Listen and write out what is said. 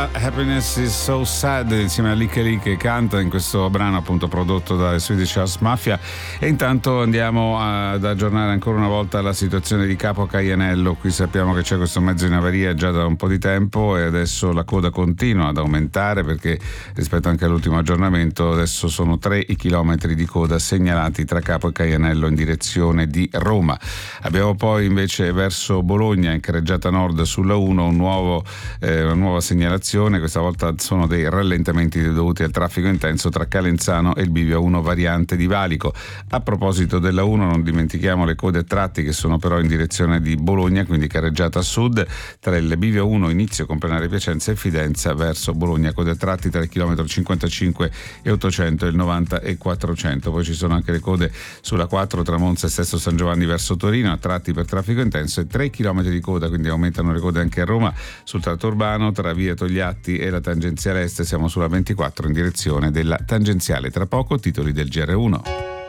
Happiness is so sad insieme a Licke Lee che canta in questo brano appunto prodotto da Swedish House Mafia. E intanto andiamo ad aggiornare ancora una volta la situazione di Capo Caianello. Qui sappiamo che c'è questo mezzo in avaria già da un po' di tempo e adesso la coda continua ad aumentare, perché rispetto anche all'ultimo aggiornamento adesso sono 3 i chilometri di coda segnalati tra Capo e Caianello in direzione di Roma. Abbiamo poi invece verso Bologna in carreggiata nord sulla 1 una nuova segnalazione. Questa volta sono dei rallentamenti dovuti al traffico intenso tra Calenzano e il bivio 1 variante di Valico. A proposito della 1 non dimentichiamo le code a tratti che sono però in direzione di Bologna, quindi carreggiata a sud tra il bivio 1 inizio Comprenare Piacenza e Fidenza verso Bologna, code a tratti tra il chilometro 55 e 800 e il 90 e 400. Poi ci sono anche le code sulla 4 tra Monza e Sesto San Giovanni verso Torino a tratti per traffico intenso e 3 km di coda, quindi aumentano le code anche a Roma sul tratto urbano tra via Togliatti e la tangenziale est. Siamo sulla 24 in direzione della tangenziale. Tra poco titoli del GR1.